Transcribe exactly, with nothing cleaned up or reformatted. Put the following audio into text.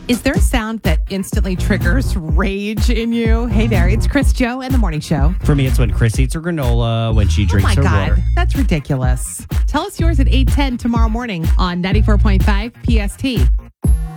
Is there a sound that instantly triggers rage in you? Hey there, it's Chris Joe and the Morning Show. For me, it's when Chris eats her granola, when she drinks oh my her God, water. That's ridiculous. Tell us yours at eight ten tomorrow morning on ninety-four point five P S T.